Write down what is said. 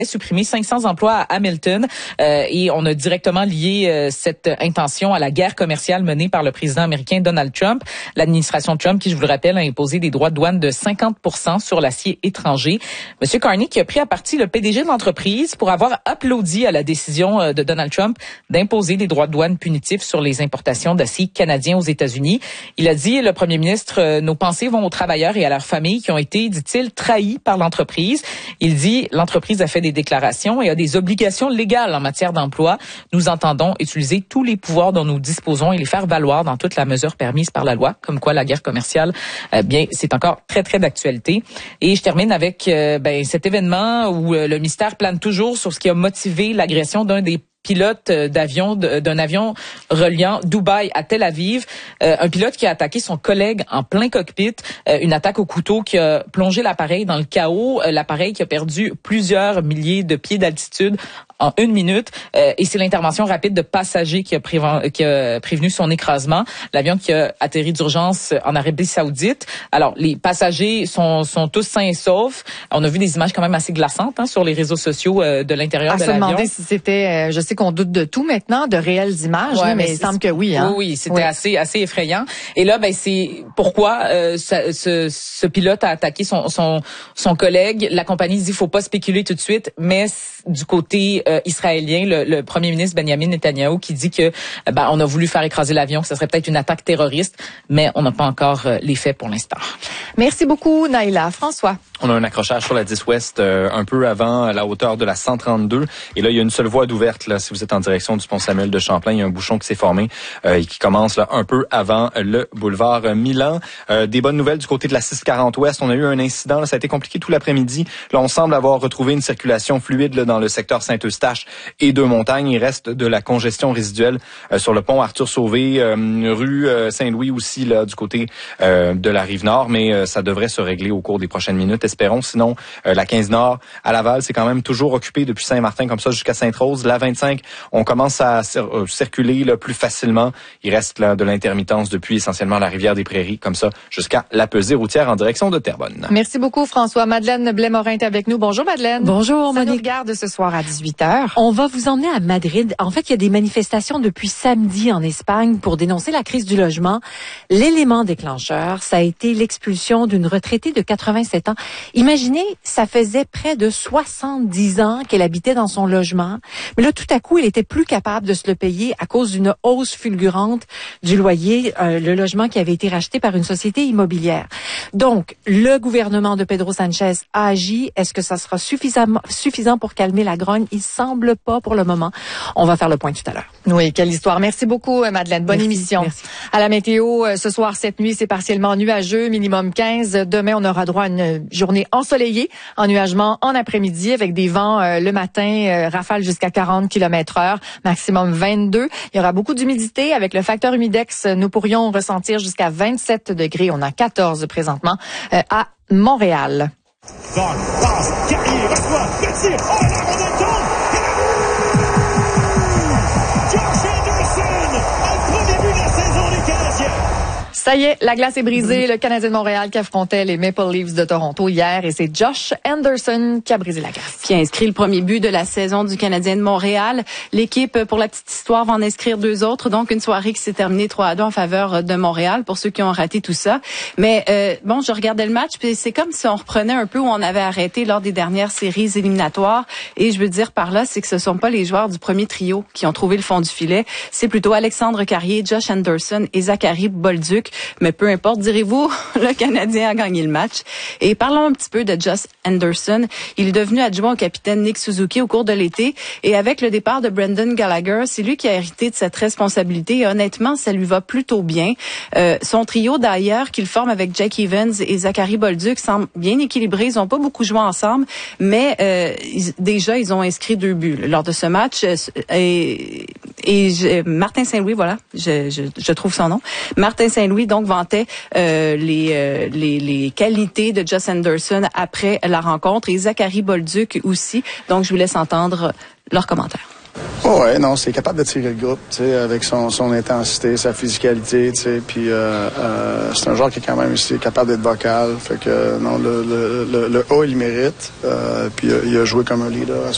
supprimer 500 emplois à Hamilton et on a directement lié cette intention à la guerre commerciale menée par le président américain Donald Trump. L'administration Trump, qui je vous le rappelle, a imposé des droits de douane de 50% sur l'acier étranger. Monsieur Carney qui a pris à partie le PDG de l'entreprise pour avoir applaudi à la décision de Donald Trump d'imposer des droits de douane punitifs sur les importations d'acier canadien aux États-Unis. Il a dit, le premier ministre, nos pensées vont aux travailleurs et à leurs familles qui ont été, dit-il, trahis par l'entreprise. Il dit, l'entreprise a fait des déclarations et a des obligations légales en matière d'emploi. Nous entendons utiliser tous les pouvoirs dont nous disposons et les faire valoir dans toute la mesure permise par la loi. Comme quoi la guerre commerciale, bien, c'est encore très, très d'actualité. Et je termine avec cet événement où le mystère plane toujours sur ce qui a motivé l'agression d'un des pilote d'un avion reliant Dubaï à Tel Aviv, un pilote qui a attaqué son collègue en plein cockpit, une attaque au couteau qui a plongé l'appareil dans le chaos, l'appareil qui a perdu plusieurs milliers de pieds d'altitude en 1 minute, et c'est l'intervention rapide de passagers qui a prévenu son écrasement. L'avion qui a atterri d'urgence en Arabie Saoudite. Alors, les passagers sont tous sains et saufs. On a vu des images quand même assez glaçantes sur les réseaux sociaux de l'intérieur de l'avion. À se demander si c'était, je sais qu'on doute de tout maintenant, de réelles images, ouais, mais il semble que oui. Hein? Oui, c'était assez effrayant. Et là, c'est pourquoi ce pilote a attaqué son collègue. La compagnie dit, faut pas spéculer tout de suite, mais du côté israélien, le premier ministre Benjamin Netanyahu qui dit que on a voulu faire écraser l'avion, que ce serait peut-être une attaque terroriste, mais on n'a pas encore les faits pour l'instant. Merci beaucoup, Naïla. François. On a un accrochage sur la 10 Ouest un peu avant la hauteur de la 132. Et là, il y a une seule voie d'ouverte. Là, si vous êtes en direction du pont Samuel de Champlain, il y a un bouchon qui s'est formé et qui commence là un peu avant le boulevard Milan. Des bonnes nouvelles du côté de la 640 Ouest. On a eu un incident. Là, ça a été compliqué tout l'après-midi. Là, on semble avoir retrouvé une circulation fluide là, dans le secteur Saint-Eustache et Deux-Montagnes. Il reste de la congestion résiduelle sur le pont Arthur-Sauvé, rue Saint-Louis aussi là du côté de la Rive-Nord. Mais ça devrait se régler au cours des prochaines minutes. Espérons. Sinon, la 15 Nord à Laval, c'est quand même toujours occupé depuis Saint-Martin comme ça jusqu'à Sainte-Rose. La 25, on commence à circuler là, plus facilement. Il reste là, de l'intermittence depuis essentiellement la rivière des Prairies, comme ça, jusqu'à la pesée routière en direction de Terrebonne. Merci beaucoup, François. Madeleine Blais-Morin est avec nous. Bonjour, Madeleine. Bonjour, Monique. Ça nous regarde ce soir à 18h. On va vous emmener à Madrid. En fait, il y a des manifestations depuis samedi en Espagne pour dénoncer la crise du logement. L'élément déclencheur, ça a été l'expulsion d'une retraitée de 87 ans. Imaginez, ça faisait près de 70 ans qu'elle habitait dans son logement. Mais là, tout à coup, elle était plus capable de se le payer à cause d'une hausse fulgurante du loyer, le logement qui avait été racheté par une société immobilière. Donc, le gouvernement de Pedro Sanchez a agi. Est-ce que ça sera suffisant pour calmer la grogne? Il semble pas pour le moment. On va faire le point tout à l'heure. Oui, quelle histoire. Merci beaucoup, Madeleine. Bonne émission. Merci. À la météo, ce soir, cette nuit, c'est partiellement nuageux, minimum 15. Demain, on aura droit à une journée ensoleillée, ennuagement en après-midi avec des vents le matin, rafales jusqu'à 40 km/h, maximum 22. Il y aura beaucoup d'humidité avec le facteur humidex. Nous pourrions ressentir jusqu'à 27 degrés. On a 14 présentement à Montréal. Ça y est, la glace est brisée. Le Canadien de Montréal qui affrontait les Maple Leafs de Toronto hier et c'est Josh Anderson qui a brisé la glace. Qui a inscrit le premier but de la saison du Canadien de Montréal. L'équipe, pour la petite histoire, va en inscrire 2 autres. Donc, une soirée qui s'est terminée 3-2 en faveur de Montréal pour ceux qui ont raté tout ça. Mais je regardais le match puis c'est comme si on reprenait un peu où on avait arrêté lors des dernières séries éliminatoires. Et je veux dire par là, c'est que ce sont pas les joueurs du premier trio qui ont trouvé le fond du filet. C'est plutôt Alexandre Carrier, Josh Anderson et Zachary Bolduc. Mais peu importe, direz-vous, le Canadien a gagné le match. Et parlons un petit peu de Josh Anderson. Il est devenu adjoint au capitaine Nick Suzuki au cours de l'été. Et avec le départ de Brendan Gallagher, c'est lui qui a hérité de cette responsabilité. Et honnêtement, ça lui va plutôt bien. Son trio d'ailleurs, qu'il forme avec Jake Evans et Zachary Bolduc, semble bien équilibré. Ils n'ont pas beaucoup joué ensemble, mais déjà, ils ont inscrit 2 buts lors de ce match. Martin Saint-Louis, voilà, je trouve son nom. Martin Saint-Louis donc vantait les qualités de Josh Anderson après la rencontre et Zachary Bolduc aussi. Donc je vous laisse entendre leurs commentaires. Oh ouais, non, c'est capable de tirer le groupe, tu sais, avec son intensité, sa physicalité, tu sais, puis c'est un joueur qui est quand même aussi capable d'être vocal, fait que non, le haut il mérite, puis il a joué comme un leader à ce